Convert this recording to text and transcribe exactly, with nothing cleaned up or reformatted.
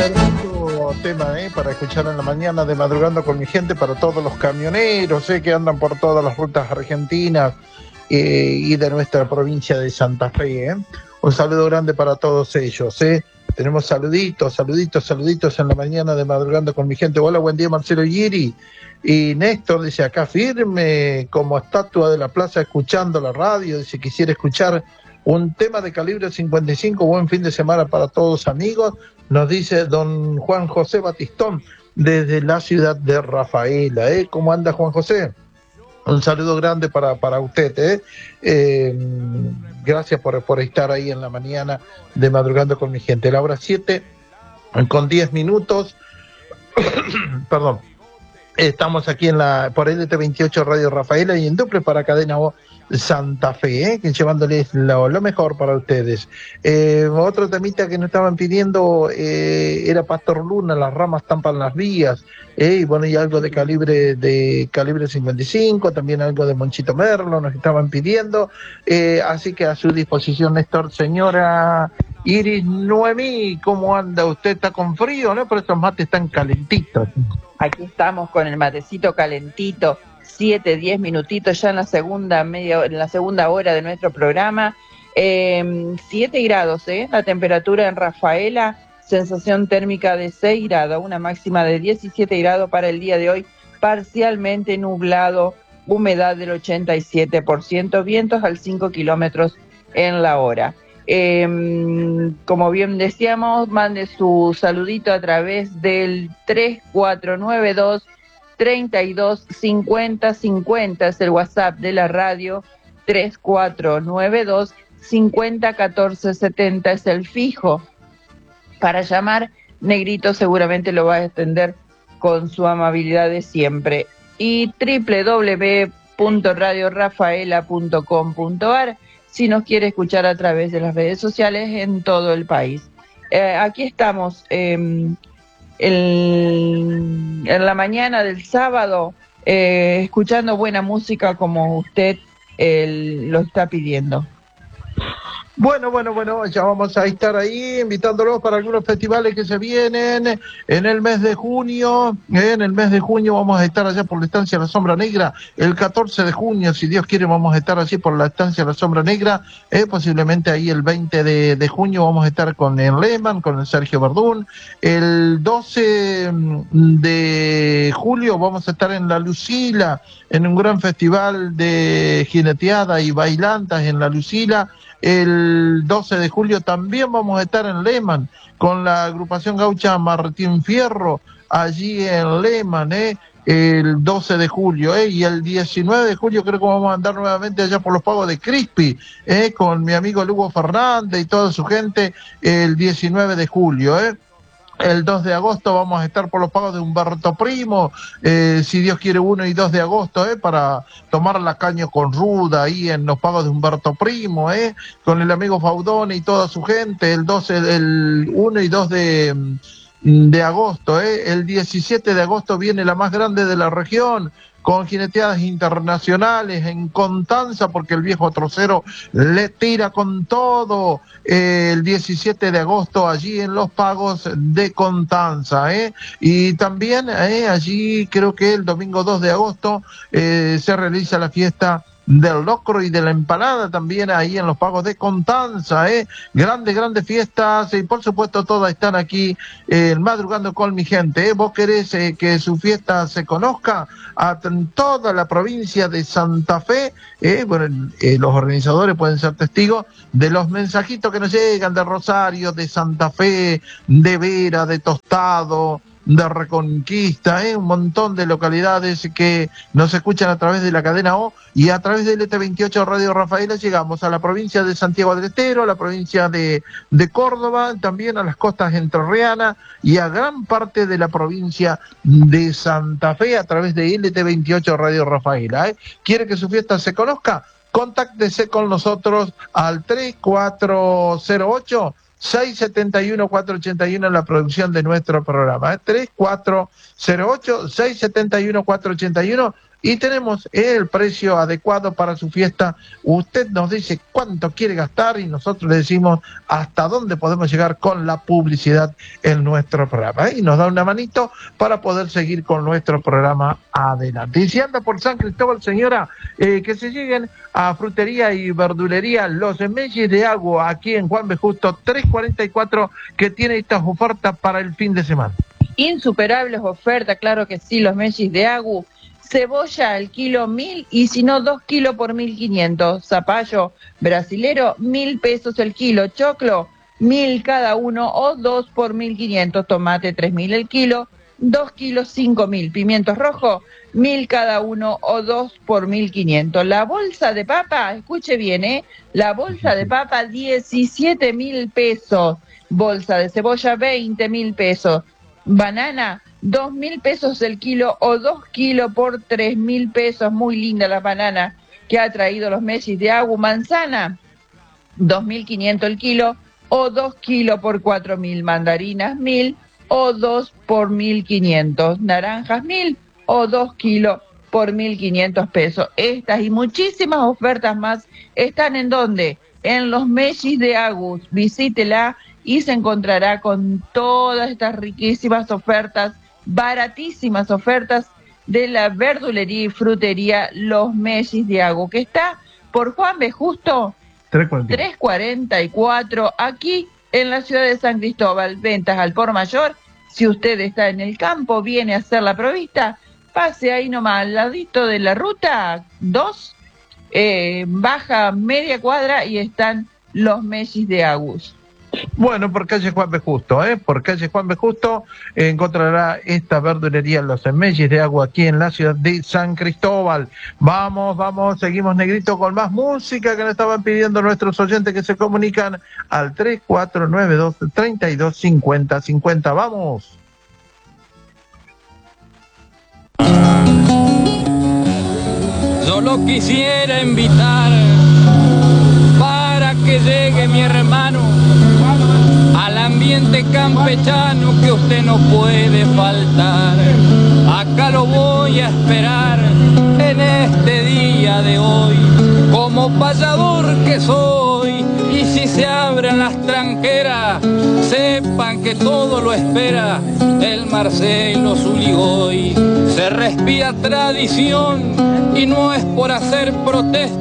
Hermoso tema, ¿eh? Para escuchar en la mañana de Madrugando con mi gente, para todos los camioneros, ¿eh? Que andan por todas las rutas argentinas eh, y de nuestra provincia de Santa Fe, ¿eh? Un saludo grande para todos ellos, ¿eh? Tenemos saluditos, saluditos, saluditos en la mañana de Madrugando con mi gente. Hola, buen día, Marcelo Giri. Y Néstor dice, acá firme, como estatua de la plaza, escuchando la radio. Dice, quisiera escuchar un tema de calibre cincuenta y cinco. Buen fin de semana para todos, amigos. Nos dice don Juan José Batistón desde la ciudad de Rafaela, ¿eh? ¿Cómo anda, Juan José? Un saludo grande para, para usted, ¿eh? Eh, gracias por, por estar ahí en la mañana de Madrugando con mi gente. La hora siete con diez minutos. Perdón. Estamos aquí en la por L T veintiocho Radio Rafaela y en Duple para Cadena O Santa Fe, ¿eh? Que llevándoles lo, lo mejor para ustedes. Eh, otro temita que nos estaban pidiendo eh, era Pastor Luna, Las ramas tampan las vías, ¿eh? Y bueno, y algo de calibre de calibre cincuenta y cinco, también algo de Monchito Merlo nos estaban pidiendo, eh, así que a su disposición, Néstor. Señora Iris Noemí, ¿cómo anda? Usted está con frío, ¿no? Pero estos mates están calentitos. Aquí estamos con el matecito calentito, siete, diez minutitos ya en la segunda media, en la segunda hora de nuestro programa. Eh, siete grados, ¿eh? La temperatura en Rafaela, sensación térmica de seis grados, una máxima de diecisiete grados para el día de hoy, parcialmente nublado, humedad del ochenta y siete por ciento, vientos al cinco kilómetros en la hora. Eh, como bien decíamos, mande su saludito a través del tres cuatro nueve dos, treinta y dos cincuenta cincuenta, es el WhatsApp de la radio. Tres cuatro nueve dos, cincuenta catorce setenta es el fijo para llamar. Negrito seguramente lo va a extender con su amabilidad de siempre. Y doble u doble u doble u punto radio rafaela punto com punto a r si nos quiere escuchar a través de las redes sociales en todo el país. Eh, aquí estamos eh, el, en la mañana del sábado, eh, escuchando buena música como usted eh, lo está pidiendo. Bueno, bueno, bueno, ya vamos a estar ahí invitándolos para algunos festivales que se vienen en el mes de junio. ¿eh? En el mes de junio vamos a estar allá por la Estancia La Sombra Negra. El catorce de junio, si Dios quiere, vamos a estar allí por la Estancia La Sombra Negra. ¿eh? Posiblemente ahí el veinte de junio vamos a estar con el Lehman, con el Sergio Verdún. El doce de julio vamos a estar en La Lucila, en un gran festival de jineteada y bailantas en La Lucila. El doce de julio también vamos a estar en Lehman con la agrupación gaucha Martín Fierro, allí en Lehman, ¿eh? El doce de julio, ¿eh? Y el diecinueve de julio creo que vamos a andar nuevamente allá por los pagos de Crispy, ¿eh? Con mi amigo Lugo Fernández y toda su gente, el diecinueve de julio, ¿eh? El dos de agosto vamos a estar por los pagos de Humberto Primo, eh, si Dios quiere, uno y dos de agosto, eh, para tomar la caña con ruda ahí en los pagos de Humberto Primo, eh, con el amigo Faudone y toda su gente, el doce, el uno y dos de, de agosto, eh, el diecisiete de agosto viene la más grande de la región, con jineteadas internacionales en Constanza, porque el viejo trocero le tira con todo, eh, el diecisiete de agosto allí en los pagos de Constanza, ¿eh? Y también eh, allí creo que el domingo dos de agosto eh, se realiza la fiesta del locro y de la empanada también ahí en los pagos de Constanza, ¿eh? Grandes, grandes fiestas y por supuesto todas están aquí eh, madrugando con mi gente, ¿eh? Vos querés eh, que su fiesta se conozca a toda la provincia de Santa Fe, ¿eh? Bueno, eh, los organizadores pueden ser testigos de los mensajitos que nos llegan de Rosario, de Santa Fe, de Vera, de Tostado, de Reconquista, ¿eh? Un montón de localidades que nos escuchan a través de la cadena O y a través de L T veintiocho Radio Rafaela llegamos a la provincia de Santiago del Estero, a la provincia de, de Córdoba, también a las costas entrerrianas y a gran parte de la provincia de Santa Fe a través de L T veintiocho Radio Rafaela, ¿eh? ¿Quiere que su fiesta se conozca? Contáctese con nosotros al tres cuatro cero ocho, seis siete uno, cuatro ocho uno en la producción de nuestro programa. ¿eh? tres cuatro cero ocho, seis siete uno, cuatro ocho uno. y tenemos el precio adecuado para su fiesta. Usted nos dice cuánto quiere gastar y nosotros le decimos hasta dónde podemos llegar con la publicidad en nuestro programa. ¿eh? Y nos da una manito para poder seguir con nuestro programa adelante. Y si anda por San Cristóbal, señora, eh, que se lleguen a Frutería y Verdulería Los Mellis de Agua, aquí en Juan B. Justo trescientos cuarenta y cuatro, que tiene estas ofertas para el fin de semana. Insuperables ofertas, claro que sí, Los Mellis de Agu. Cebolla al kilo mil y si no dos kilos por mil quinientos. Zapallo brasilero mil pesos el kilo. Choclo mil cada uno o dos por mil quinientos. Tomate tres mil el kilo, dos kilos cinco mil. Pimientos rojos mil cada uno o dos por mil quinientos. La bolsa de papa, escuche bien, eh, la bolsa de papa diecisiete mil pesos. Bolsa de cebolla veinte mil pesos. Banana, dos mil pesos el kilo o dos kilos por tres mil pesos. Muy linda la banana que ha traído Los Mellis de Agu. Manzana, dos mil quinientos el kilo o dos kilos por cuatro mil. Mandarinas, mil o dos por mil quinientos. Naranjas, mil o dos kilos por mil quinientos pesos. Estas y muchísimas ofertas más están en ¿dónde? En Los Mellis de Agu. Visítela y se encontrará con todas estas riquísimas ofertas, baratísimas ofertas de la verdulería y frutería Los Mellis de Agu, que está por Juan B. Justo trescientos cuarenta y cuatro, aquí en la ciudad de San Cristóbal. Ventas al por mayor. Si usted está en el campo, viene a hacer la provista, pase ahí nomás al ladito de la ruta dos, eh, baja media cuadra y están Los Mellis de Agu. Bueno, por calle Juan B. Justo, ¿eh? Por calle Juan B. Justo eh, encontrará esta verdulería Los Mellis de Agu aquí en la ciudad de San Cristóbal. Vamos, vamos, seguimos, Negrito, con más música que nos estaban pidiendo nuestros oyentes que se comunican al tres cuatro nueve dos, tres dos cinco cero cinco cero. ¡Vamos! Solo quisiera invitar para que llegue mi hermano al ambiente campechano que usted no puede faltar. Acá lo voy a esperar en este día de hoy, como payador que soy. Y si se abren las tranqueras, sepan que todo lo espera el Marcelo Zuligoy. Se respira tradición y no es por hacer protesta.